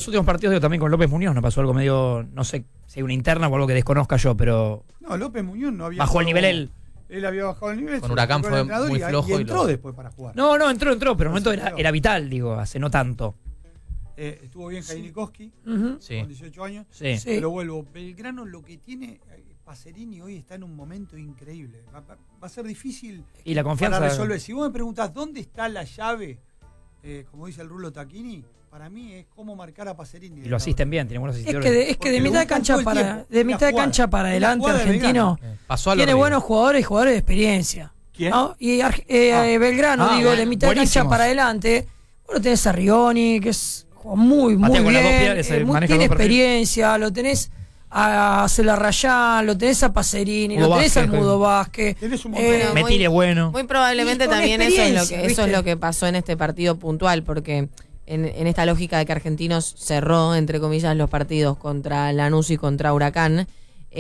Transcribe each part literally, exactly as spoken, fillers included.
los últimos partidos, digo, también con López Muñoz, no pasó algo medio, no sé si hay una interna o algo que desconozca yo, pero... No, López Muñoz no había... Bajó el nivel él. Él había bajado el nivel. Con Huracán fue muy y, flojo. Y entró y lo... después para jugar. No, no, entró, entró, pero en el momento era, era vital, digo, hace no tanto. Eh, estuvo bien Jainikowski, Uh-huh. Sí. con dieciocho años. Sí. Sí. Pero vuelvo, Belgrano lo que tiene, eh, Pacerini hoy está en un momento increíble. Va, va- va a ser difícil Y la confianza... para resolver. Si vos me preguntás dónde está la llave, eh, como dice el Rulo Tacchini, para mí es cómo marcar a Pacerini. Y lo asisten bien, tiene buenos Es asistidores. que de, es que Porque de le mitad de buscan cancha todo el para tiempo. de La mitad de jugada. cancha para La adelante jugada de argentino Belgrano. Eh, Pasó a lo tiene River. buenos jugadores y jugadores de experiencia. ¿Quién? ¿no? Y Ar- eh, Ah. eh, Belgrano, Ah, digo, bueno, de mitad de cancha buenísimos. para adelante. Bueno, tenés a Rioni, que es juega muy, muy Patea con las dos bien. piernas, eh, muy- maneja tiene los perfiles. experiencia, lo tenés a Celarrayán, lo tenés a Pacerini, Mudo lo tenés Vázquez, al Mudo Vázquez. Tenés un Eh, montón de- muy- Metile bueno. Muy probablemente Y con también eso es, lo experiencia, que, eso es ¿viste? lo que pasó en este partido puntual, porque en, en esta lógica de que Argentinos cerró, entre comillas, los partidos contra Lanús y contra Huracán,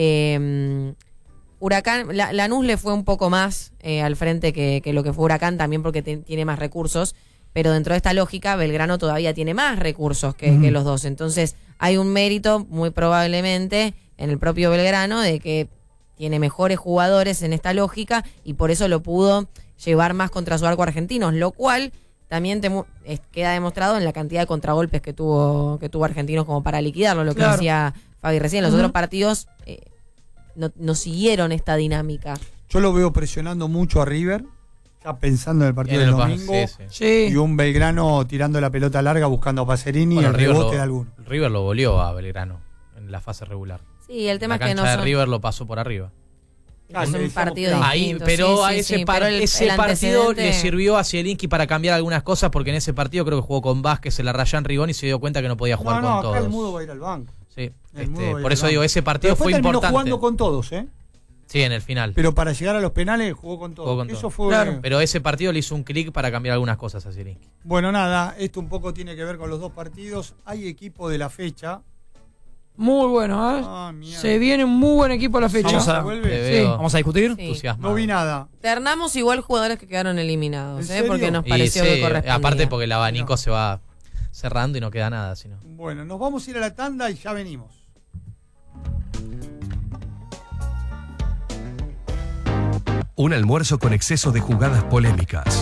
eh, Huracán, la, Lanús le fue un poco más eh, al frente que, que lo que fue Huracán, también porque te- tiene más recursos, pero dentro de esta lógica Belgrano todavía tiene más recursos que, Ujú. que los dos, entonces hay un mérito muy probablemente en el propio Belgrano de que tiene mejores jugadores en esta lógica y por eso lo pudo llevar más contra su arco Argentinos, lo cual también te mu- es- queda demostrado en la cantidad de contragolpes que tuvo que tuvo Argentinos como para liquidarlo, lo que Claro. decía Fabi recién. Los Ujú. otros partidos eh, no, no siguieron esta dinámica. Yo lo veo presionando mucho a River, ya pensando en el partido Tiene del el pas- domingo. sí, sí. Sí. Y un Belgrano tirando la pelota larga buscando a Pacerini Bueno, y el River rebote lo, de alguno. River lo goleó a Belgrano en la fase regular. Sí, el tema la es que cancha no de son, River lo pasó por arriba. Ah, es un decíamos partido que- Ahí, distinto. pero sí, a sí, ese, sí, par- pero el- ese el partido antecedente- le sirvió a Zielinski para cambiar algunas cosas, porque en ese partido creo que jugó con Vázquez, el Arrayán Ribón, y se dio cuenta que no podía jugar No, no, con acá todos. el Mudo va a ir al banco. Sí, El Mudo este, va a ir por al eso banco. digo, ese Pero partido después fue terminó importante. jugando con todos, ¿eh? Sí, en el final. Pero para llegar a los penales jugó con todos. Jugó con Eso todos. fue. Claro. Pero ese partido le hizo un clic para cambiar algunas cosas a Zielinski. Bueno, nada, esto un poco tiene que ver con los dos partidos. Hay equipo de la fecha. Muy bueno, ¿eh? Ah, mierda. Se viene un muy buen equipo a la fecha. Vamos a- vuelve. Te Sí. veo Vamos a discutir. Sí. entusiasmado. No vi nada. Ternamos igual jugadores que quedaron eliminados, ¿En ¿eh? serio? Porque nos Y pareció sí, que correspondía. aparte porque el abanico No. se va cerrando y no queda nada, sino. Bueno, nos vamos a ir a la tanda y ya venimos. Un almuerzo con exceso de jugadas polémicas.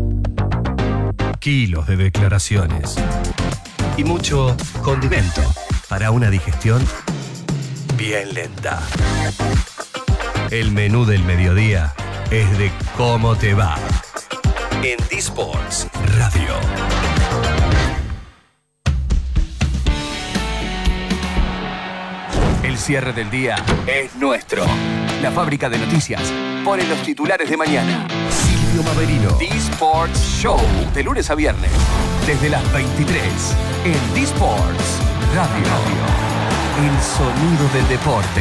Kilos de declaraciones. Y mucho condimento para una digestión bien lenta. El menú del mediodía es de cómo te va. En D-Sports Radio. El cierre del día es nuestro. La fábrica de noticias pone los titulares de mañana. Silvio Maverino. D-Sports Show. De lunes a viernes. Desde las veintitrés. En D-Sports Radio. El sonido del deporte.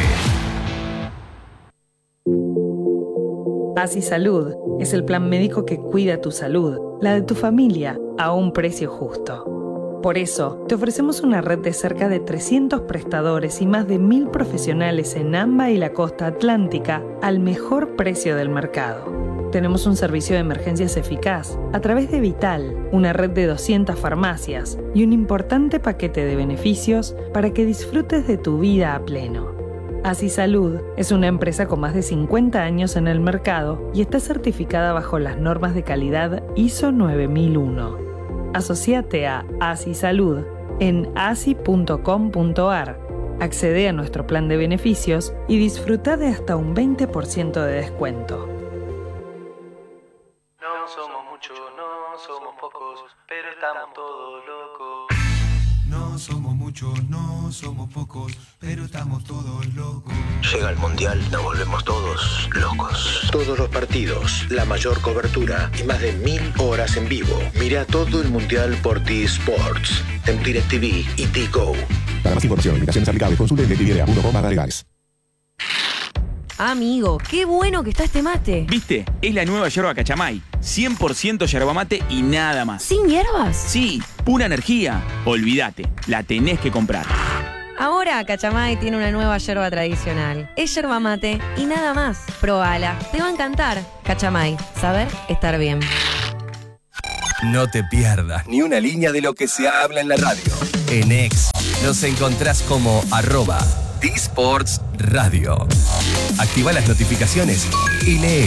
Así Salud es el plan médico que cuida tu salud, la de tu familia, a un precio justo. Por eso, te ofrecemos una red de cerca de trescientos prestadores y más de mil profesionales en AMBA y la costa atlántica al mejor precio del mercado. Tenemos un servicio de emergencias eficaz a través de Vital, una red de doscientas farmacias y un importante paquete de beneficios para que disfrutes de tu vida a pleno. Así Salud es una empresa con más de cincuenta años en el mercado y está certificada bajo las normas de calidad I S O nueve mil uno. Asociate a Así Salud en asi punto com punto ar. Accede a nuestro plan de beneficios y disfruta de hasta un veinte por ciento de descuento. No somos muchos, no somos pocos, pero estamos todos locos. No somos muchos, no somos pocos, pero estamos todos locos. Llega el Mundial, nos volvemos todos locos. Todos los partidos, la mayor cobertura y más de mil horas en vivo. Mira todo el Mundial por D-Sports, en DirecTV y D-Go. Para más información, limitaciones aplicables, consulte en directv punto com barra legales. Amigo, qué bueno que está este mate. ¿Viste? Es la nueva yerba Cachamay. cien por ciento yerba mate y nada más. ¿Sin hierbas? Sí, pura energía. Olvídate, la tenés que comprar. Ahora Cachamay tiene una nueva yerba tradicional. Es yerba mate y nada más. Probala, te va a encantar. Cachamay, saber estar bien. No te pierdas ni una línea de lo que se habla en la radio. En X Nos encontrás como arroba D-Sports Radio. Activa las notificaciones y lee.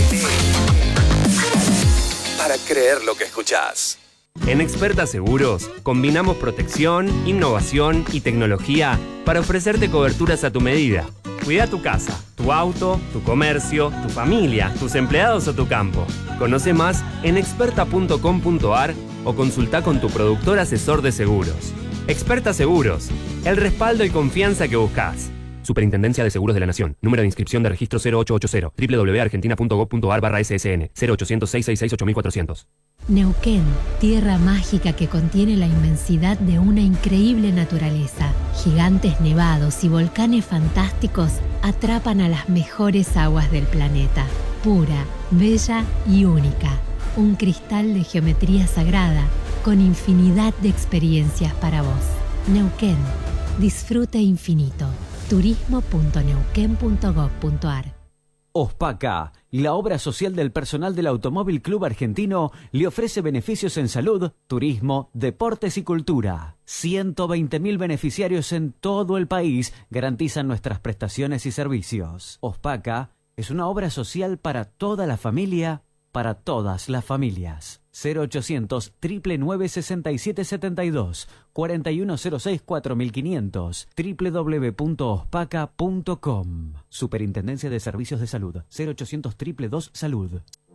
Para creer lo que escuchás. En Experta Seguros, combinamos protección, innovación y tecnología para ofrecerte coberturas a tu medida. Cuida tu casa, tu auto, tu comercio, tu familia, tus empleados o tu campo. Conoce más en experta punto com punto a r o consulta con tu productor asesor de seguros. Experta Seguros, el respaldo y confianza que buscas. Superintendencia de Seguros de la Nación. Número de inscripción de registro cero ocho ocho cero. doble u doble u doble u punto argentina punto gov punto a r barra S S N. cero ochocientos, seiscientos sesenta y seis, ocho mil cuatrocientos. Neuquén, tierra mágica que contiene la inmensidad de una increíble naturaleza. Gigantes nevados y volcanes fantásticos atrapan a las mejores aguas del planeta. Pura, bella y única. Un cristal de geometría sagrada con infinidad de experiencias para vos. Neuquén, disfrute infinito. turismo punto neuquén punto gov punto a r. OSPACA, la obra social del personal del Automóvil Club Argentino, le ofrece beneficios en salud, turismo, deportes y cultura. ciento veinte mil beneficiarios en todo el país garantizan nuestras prestaciones y servicios. OSPACA es una obra social para toda la familia, para todas las familias. cero ochocientos, nueve nueve nueve, seis siete siete dos, cuatro uno cero seis, cuatro cinco cero cero, doble u doble u doble u punto ospaca punto com. Superintendencia de Servicios de Salud. cero ochocientos, dos dos dos, salud.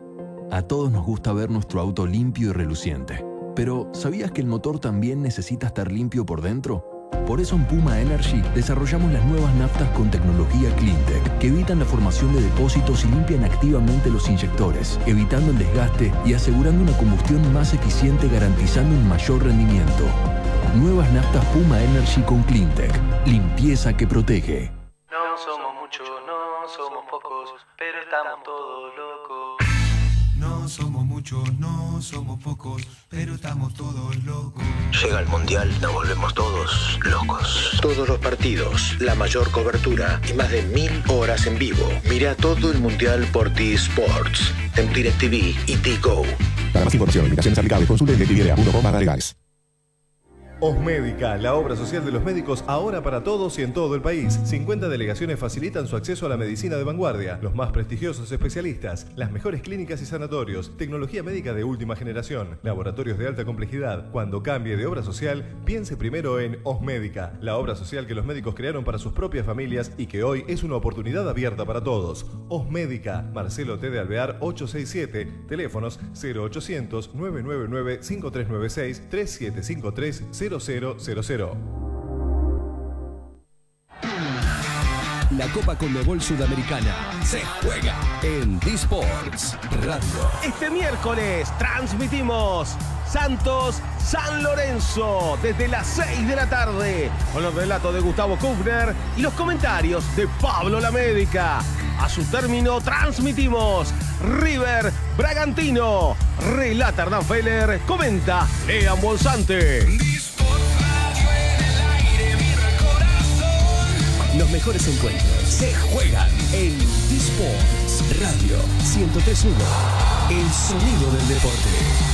A todos nos gusta ver nuestro auto limpio y reluciente. Pero, ¿sabías que el motor también necesita estar limpio por dentro? Por eso en Puma Energy desarrollamos las nuevas naftas con tecnología CleanTech que evitan la formación de depósitos y limpian activamente los inyectores, evitando el desgaste y asegurando una combustión más eficiente, garantizando un mayor rendimiento. Nuevas naftas Puma Energy con CleanTech. Limpieza que protege. No somos muchos, no somos pocos, pero estamos todos locos. No somos muchos, no somos pocos, pero estamos todos locos. Llega el Mundial, nos volvemos todos locos. Todos los partidos, la mayor cobertura y más de mil horas en vivo. Mira todo el Mundial por T-Sports, en DirecTV y T-Go. Para más información y limitaciones aplicables, consulte en directv punto com barra legales. Osmédica, la obra social de los médicos ahora para todos y en todo el país. cincuenta delegaciones facilitan su acceso a la medicina de vanguardia, los más prestigiosos especialistas, las mejores clínicas y sanatorios, tecnología médica de última generación, laboratorios de alta complejidad. Cuando cambie de obra social, piense primero en Osmédica, la obra social que los médicos crearon para sus propias familias y que hoy es una oportunidad abierta para todos. Osmédica, Marcelo T. de Alvear ochocientos sesenta y siete, teléfonos cero ochocientos, nueve nueve nueve, cinco tres nueve seis, tres siete cinco tres, cero cero cero cero. La Copa Conmebol Sudamericana se juega en D-Sports Radio. Este miércoles transmitimos Santos San Lorenzo desde las seis de la tarde con los relatos de Gustavo Kufner y los comentarios de Pablo Lamédica. A su término transmitimos River Bragantino. Relata Hernán Feller, comenta Lean Bolsante. Los mejores encuentros se juegan en D-Sports Radio ciento tres punto uno. El sonido del deporte.